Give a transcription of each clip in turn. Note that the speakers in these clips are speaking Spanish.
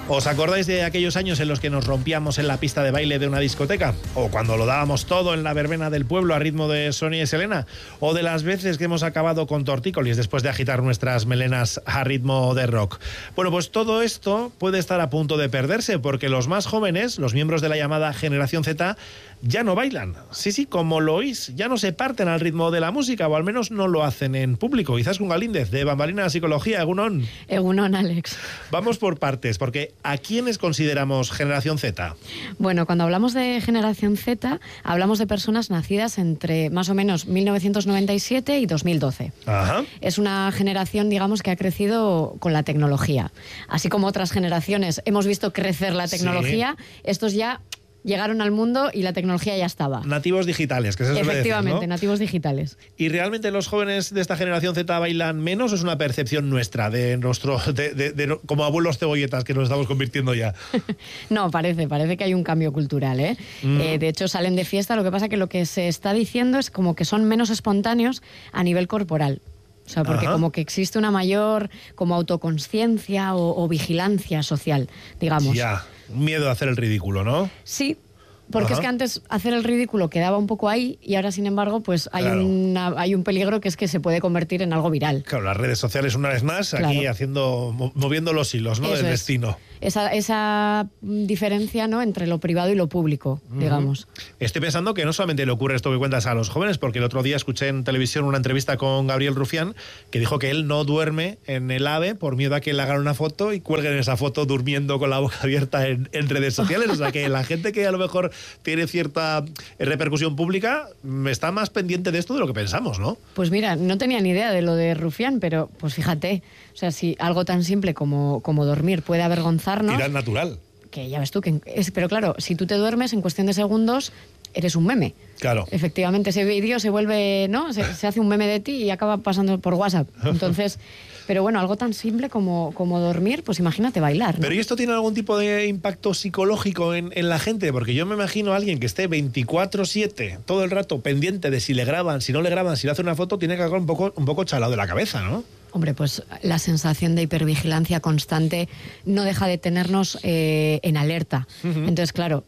¿Os acordáis de aquellos años en los que nos rompíamos en la pista de baile de una discoteca? ¿O cuando lo dábamos todo en la verbena del pueblo a ritmo de Sonia y Selena? ¿O de las veces que hemos acabado con tortícolis después de agitar nuestras melenas a ritmo de rock? Bueno, pues todo esto puede estar a punto de perderse porque los más jóvenes, los miembros de la llamada Generación Z, ya no bailan. Sí, como lo oís, ya no se parten al ritmo de la música, o al menos no lo hacen en público. Izaskun Galíndez, de Bambalina Psicología, Egunon. Egunon, Alex. Vamos por partes, porque ¿a quiénes consideramos Generación Z? Bueno, cuando hablamos de Generación Z, hablamos de personas nacidas entre más o menos 1997 y 2012. Ajá. Es una generación, digamos, que ha crecido con la tecnología. Así como otras generaciones hemos visto crecer la tecnología, sí. Estos ya llegaron al mundo y la tecnología ya estaba. Nativos digitales, que se suele decir, ¿no? Efectivamente, nativos digitales. ¿Y realmente los jóvenes de esta generación Z bailan menos o es una percepción nuestra, de como abuelos cebolletas que nos estamos convirtiendo ya? No, parece que hay un cambio cultural, ¿eh? De hecho, salen de fiesta, lo que pasa que lo que se está diciendo es como que son menos espontáneos a nivel corporal. O sea, porque como que existe una mayor como autoconsciencia o vigilancia social, digamos. Ya, miedo a hacer el ridículo, ¿no? Sí, porque es que antes hacer el ridículo quedaba un poco ahí y ahora, sin embargo, pues hay, claro, hay un peligro que es que se puede convertir en algo viral. Claro, las redes sociales una vez más, claro, aquí moviendo los hilos, ¿no? Del destino. Esa diferencia, ¿no?, entre lo privado y lo público, digamos. Estoy pensando que no solamente le ocurre esto que cuentas a los jóvenes, porque el otro día escuché en televisión una entrevista con Gabriel Rufián que dijo que él no duerme en el AVE por miedo a que le hagan una foto y cuelguen esa foto durmiendo con la boca abierta en redes sociales. O sea, que la gente que a lo mejor tiene cierta repercusión pública está más pendiente de esto de lo que pensamos, ¿no? Pues mira, no tenía ni idea de lo de Rufián, pero pues fíjate, o sea, si algo tan simple como dormir puede avergonzarnos... Tirar natural. Que ya ves tú, pero claro, si tú te duermes en cuestión de segundos, eres un meme. Claro. Efectivamente, ese vídeo se vuelve, ¿no? Se hace un meme de ti y acaba pasando por WhatsApp. Entonces... Pero bueno, algo tan simple como dormir, pues imagínate bailar, ¿no? Pero ¿y esto tiene algún tipo de impacto psicológico en la gente? Porque yo me imagino a alguien que esté 24/7, todo el rato pendiente de si le graban, si no le graban, si le hacen una foto, tiene que acabar un poco chalado de la cabeza, ¿no? Hombre, pues la sensación de hipervigilancia constante no deja de tenernos en alerta. Entonces, claro,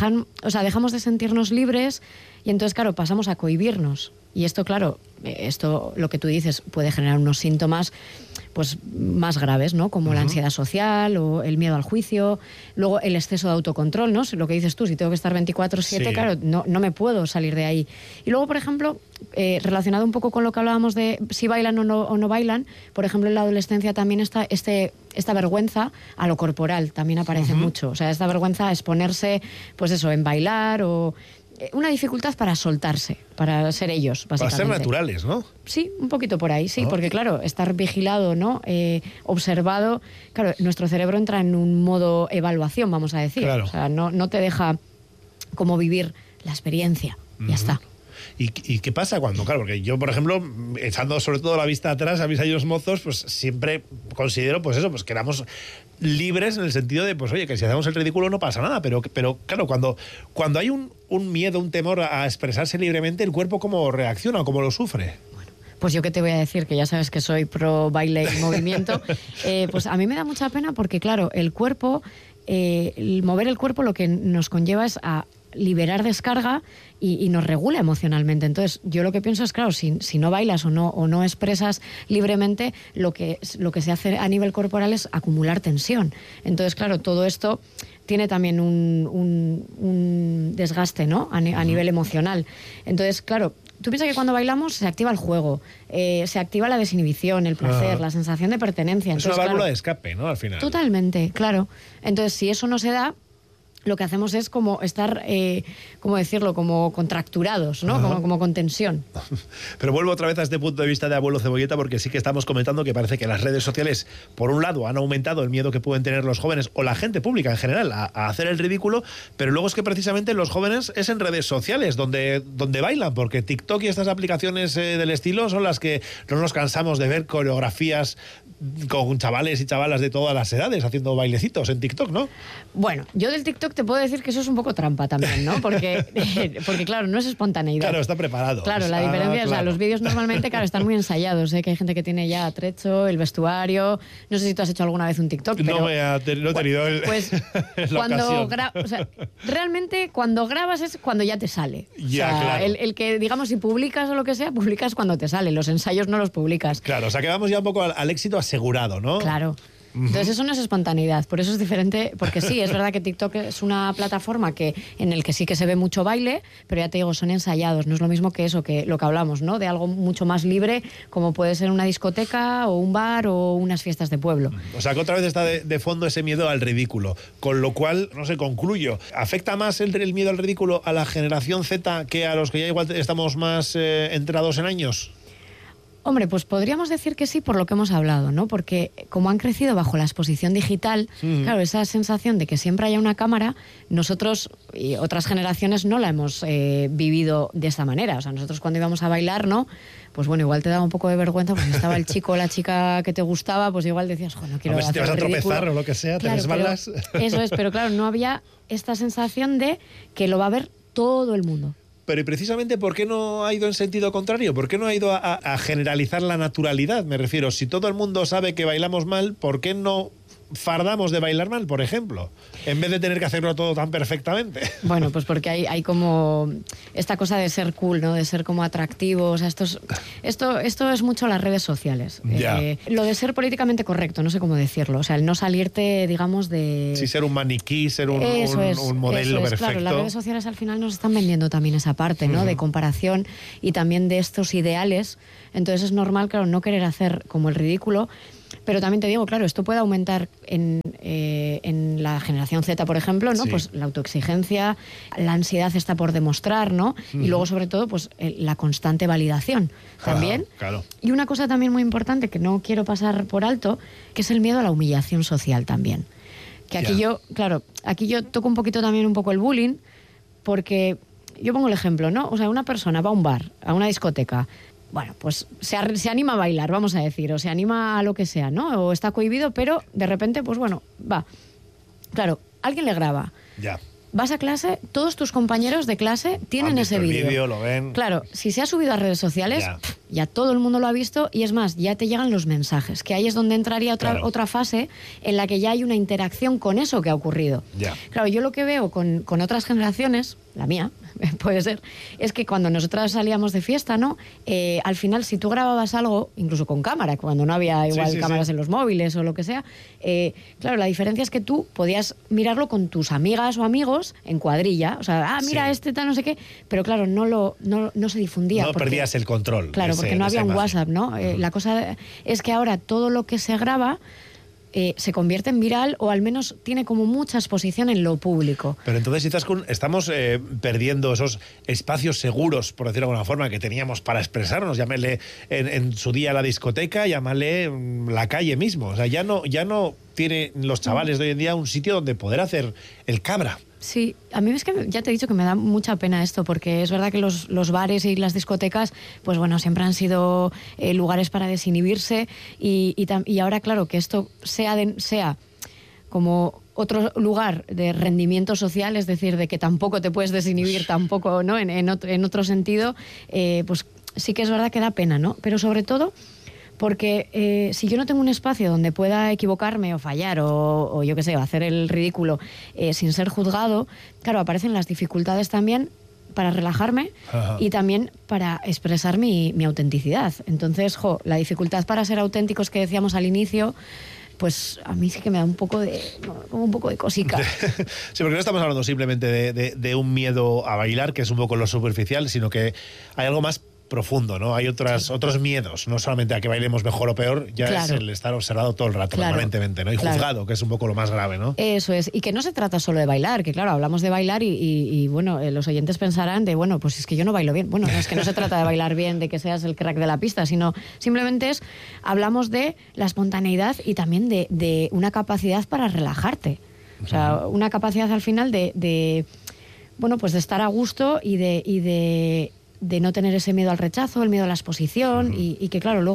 dejamos de sentirnos libres y entonces, claro, pasamos a cohibirnos. Y esto, claro, lo que tú dices, puede generar unos síntomas pues más graves, ¿no? Como la ansiedad social o el miedo al juicio, luego el exceso de autocontrol, ¿no? Lo que dices tú, si tengo que estar 24/7, claro, no me puedo salir de ahí. Y luego, por ejemplo, relacionado un poco con lo que hablábamos de si bailan o no bailan, por ejemplo, en la adolescencia también está esta vergüenza a lo corporal, también aparece mucho. O sea, esta vergüenza a exponerse, pues eso, en bailar o... Una dificultad para soltarse, para ser ellos, básicamente. Para ser naturales, ¿no? Sí, un poquito por ahí, sí, porque claro, estar vigilado, ¿no? Observado, claro, nuestro cerebro entra en un modo evaluación, vamos a decir. Claro. O sea, no te deja como vivir la experiencia, ya está. ¿Y qué pasa cuando, claro, porque yo, por ejemplo, echando sobre todo la vista atrás a mis años mozos, pues siempre considero, pues eso, pues que éramos libres en el sentido de, pues oye, que si hacemos el ridículo no pasa nada, pero claro, cuando hay un miedo, un temor a expresarse libremente, ¿el cuerpo cómo reacciona o cómo lo sufre? Pues yo qué te voy a decir, que ya sabes que soy pro baile y movimiento, pues a mí me da mucha pena porque, claro, el cuerpo, el mover el cuerpo lo que nos conlleva es a liberar descarga y nos regula emocionalmente. Entonces, yo lo que pienso es, claro, si no bailas o no expresas libremente, lo que se hace a nivel corporal es acumular tensión. Entonces, claro, todo esto tiene también un desgaste, ¿no? A nivel emocional. Entonces, claro, tú piensas que cuando bailamos se activa el juego, se activa la desinhibición, el placer, la sensación de pertenencia. Entonces, es una válvula de escape, ¿no? Al final. Totalmente, claro. Entonces, si eso no se da, lo que hacemos es como estar, ¿cómo decirlo?, como contracturados, ¿no? Como con tensión. Pero vuelvo otra vez a este punto de vista de abuelo cebolleta, porque sí que estamos comentando que parece que las redes sociales, por un lado, han aumentado el miedo que pueden tener los jóvenes o la gente pública en general a hacer el ridículo, pero luego es que precisamente los jóvenes es en redes sociales donde bailan, porque TikTok y estas aplicaciones del estilo son las que no nos cansamos de ver coreografías con chavales y chavalas de todas las edades haciendo bailecitos en TikTok, ¿no? Bueno, yo del TikTok te puedo decir que eso es un poco trampa también, ¿no? Porque claro, no es espontaneidad. Claro, está preparado. Claro, la diferencia es, los vídeos normalmente, claro, están muy ensayados, ¿eh? Que hay gente que tiene ya atrecho, el vestuario. No sé si tú has hecho alguna vez un TikTok, pero... No he tenido pues realmente cuando grabas es cuando ya te sale. Ya, o sea, claro. el que, digamos, si publicas o lo que sea, publicas cuando te sale. Los ensayos no los publicas. Claro, o sea, que vamos ya un poco al éxito asegurado, ¿no? Claro. Entonces eso no es espontaneidad, por eso es diferente, porque sí, es verdad que TikTok es una plataforma en el que sí que se ve mucho baile, pero ya te digo, son ensayados, no es lo mismo que eso, que lo que hablamos, ¿no? De algo mucho más libre, como puede ser una discoteca o un bar o unas fiestas de pueblo. O sea, que otra vez está de fondo ese miedo al ridículo, con lo cual, no sé, concluyo, ¿afecta más el miedo al ridículo a la generación Z que a los que ya igual estamos más entrados en años? Hombre, pues podríamos decir que sí por lo que hemos hablado, ¿no? Porque como han crecido bajo la exposición digital, claro, esa sensación de que siempre haya una cámara, nosotros y otras generaciones no la hemos vivido de esta manera. O sea, nosotros cuando íbamos a bailar, ¿no? Pues bueno, igual te daba un poco de vergüenza porque estaba el chico o la chica que te gustaba, pues igual decías, no quiero a ver si te vas a tropezar o lo que sea, claro, te resbalas. Eso es, pero claro, no había esta sensación de que lo va a ver todo el mundo. Pero y precisamente, ¿por qué no ha ido en sentido contrario? ¿Por qué no ha ido a generalizar la naturalidad? Me refiero, si todo el mundo sabe que bailamos mal, ¿por qué no fardamos de bailar mal, por ejemplo? En vez de tener que hacerlo todo tan perfectamente. Bueno, pues porque hay como esta cosa de ser cool, ¿no? De ser como atractivo. O sea, esto es mucho las redes sociales. Lo de ser políticamente correcto, no sé cómo decirlo. O sea, el no salirte, digamos, de... Sí, ser un maniquí, ser un modelo perfecto. Claro, las redes sociales al final nos están vendiendo también esa parte, ¿no? De comparación y también de estos ideales. Entonces es normal, claro, no querer hacer como el ridículo. Pero también te digo, claro, esto puede aumentar en la generación Z, por ejemplo, ¿no? Sí. Pues la autoexigencia, la ansiedad está por demostrar, ¿no? Y luego, sobre todo, pues la constante validación también. Claro. Y una cosa también muy importante que no quiero pasar por alto, que es el miedo a la humillación social también. Que aquí yo toco un poco el bullying, porque yo pongo el ejemplo, ¿no? O sea, una persona va a un bar, a una discoteca. Bueno, pues se anima a bailar, vamos a decir, o se anima a lo que sea, ¿no? O está cohibido, pero de repente, pues bueno, va. Claro, alguien le graba. Ya. Vas a clase, todos tus compañeros de clase tienen ese vídeo. Lo ven. Claro, si se ha subido a redes sociales, ya todo el mundo lo ha visto y es más, ya te llegan los mensajes, que ahí es donde entraría otra fase en la que ya hay una interacción con eso que ha ocurrido. Ya. Claro, yo lo que veo con otras generaciones, la mía, puede ser, es que cuando nosotras salíamos de fiesta, ¿no? Al final, si tú grababas algo, incluso con cámara, cuando no había igual cámaras en los móviles o lo que sea, claro, la diferencia es que tú podías mirarlo con tus amigas o amigos en cuadrilla, o sea, mira este tal, no sé qué, pero claro, no se difundía. No perdías el control. Claro, porque no había un WhatsApp, ¿no? La cosa es que ahora todo lo que se graba se convierte en viral o al menos tiene como mucha exposición en lo público. Pero entonces, Izaskun, estamos perdiendo esos espacios seguros, por decirlo de alguna forma, que teníamos para expresarnos. Llámale en su día la discoteca, llámale la calle mismo. O sea, ya no tienen los chavales de hoy en día un sitio donde poder hacer el cabra. Sí, a mí es que ya te he dicho que me da mucha pena esto, porque es verdad que los bares y las discotecas, pues bueno, siempre han sido lugares para desinhibirse y ahora, claro, que esto sea como otro lugar de rendimiento social, es decir, de que tampoco te puedes desinhibir, tampoco, ¿no? En otro sentido, pues sí que es verdad que da pena, ¿no? Pero sobre todo porque si yo no tengo un espacio donde pueda equivocarme o fallar o yo qué sé, o hacer el ridículo sin ser juzgado, claro, aparecen las dificultades también para relajarme y también para expresar mi autenticidad. Entonces, la dificultad para ser auténticos que decíamos al inicio, pues a mí sí que me da un poco de cosica. Sí, porque no estamos hablando simplemente de un miedo a bailar, que es un poco lo superficial, sino que hay algo más profundo, ¿no? Hay otros miedos, no solamente a que bailemos mejor o peor, ya es el estar observado todo el rato, permanentemente, ¿no? Y juzgado, que es un poco lo más grave, ¿no? Eso es, y que no se trata solo de bailar, que claro, hablamos de bailar y bueno, los oyentes pensarán de, bueno, pues es que yo no bailo bien. Bueno, no, es que no se trata de bailar bien, de que seas el crack de la pista, sino simplemente hablamos de la espontaneidad y también de una capacidad para relajarte. O sea, una capacidad al final de bueno, pues de estar a gusto y de no tener ese miedo al rechazo, el miedo a la exposición y que claro, luego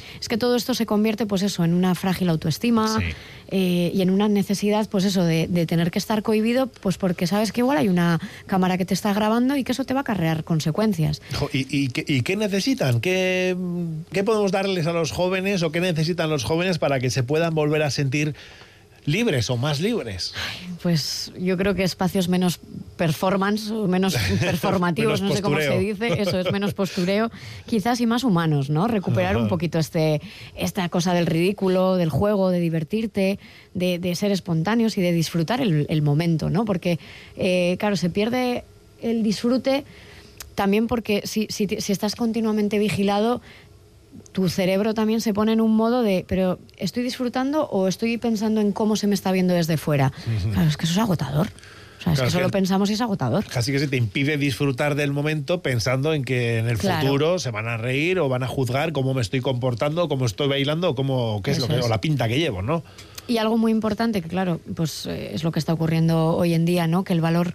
es que todo esto se convierte, pues eso, en una frágil autoestima, Sí. y en una necesidad, pues eso, de tener que estar cohibido, pues porque sabes que igual hay una cámara que te está grabando y que eso te va a acarrear consecuencias. ¿Y qué necesitan? ¿Qué podemos darles a los jóvenes o qué necesitan los jóvenes para que se puedan volver a sentir libres o más libres? Pues yo creo que espacios menos performance, o menos performativos, Menos no sé cómo se postureo. dice, eso es menos postureo, quizás y más humanos, ¿no? Recuperar un poquito esta cosa del ridículo, del juego, de divertirte, de ser espontáneos y de disfrutar el momento, ¿no? Porque, claro, se pierde el disfrute también porque si estás continuamente vigilado, tu cerebro también se pone en un modo de, pero ¿estoy disfrutando o estoy pensando en cómo se me está viendo desde fuera? Claro, es que eso es agotador. O sea, es Claro, que solo que pensamos y es agotador. Casi que se te impide disfrutar del momento pensando en que en el Claro. futuro se van a reír o van a juzgar cómo me estoy comportando, cómo estoy bailando, qué es Eso lo que, es. o la pinta que llevo, ¿no? Y algo muy importante que, claro, pues es lo que está ocurriendo hoy en día, ¿no? Que el valor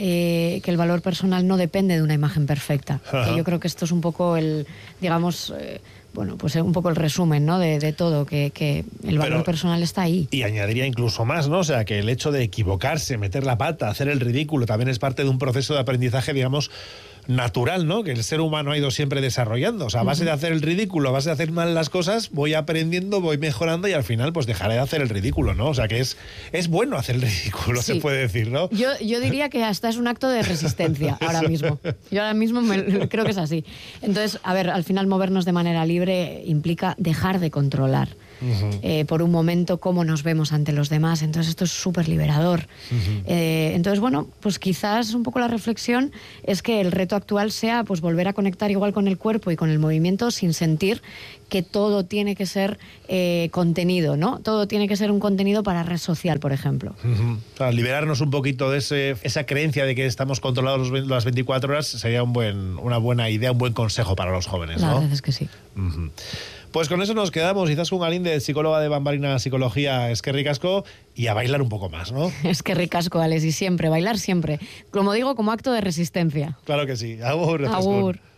personal no depende de una imagen perfecta. Ajá. Que yo creo que esto es un poco digamos, bueno, pues un poco el resumen, ¿no? De todo, que el valor Pero- personal está ahí. Y añadiría incluso más, ¿no? O sea, que el hecho de equivocarse, meter la pata, hacer el ridículo, también es parte de un proceso de aprendizaje, digamos, natural, ¿no? Que el ser humano ha ido siempre desarrollando. O sea, a base de hacer el ridículo, a base de hacer mal las cosas, voy aprendiendo, voy mejorando y al final pues dejaré de hacer el ridículo, ¿no? O sea, que es bueno hacer el ridículo, Sí. se puede decir, ¿no? Yo diría que hasta es un acto de resistencia ahora mismo. Yo ahora mismo creo que es así. Entonces, a ver, al final movernos de manera libre implica dejar de controlar por un momento cómo nos vemos ante los demás. Entonces esto es súper liberador. Entonces, bueno, pues quizás un poco la reflexión es que el reto actual sea pues volver a conectar igual con el cuerpo y con el movimiento sin sentir que todo tiene que ser contenido, ¿no? Todo tiene que ser un contenido para red social, por ejemplo. O sea, liberarnos un poquito de esa creencia de que estamos controlados las 24 horas sería una buena idea, un buen consejo para los jóvenes, La ¿no? verdad es que sí. Ujú. Pues con eso nos quedamos. Izaskun Galinde, psicóloga de Bambarina Psicología, eskerrik asko, y a bailar un poco más, ¿no? Es que ricasco, Alex, y siempre, bailar siempre. Como digo, como acto de resistencia. Claro que sí. Agur, Izaskun. Agur.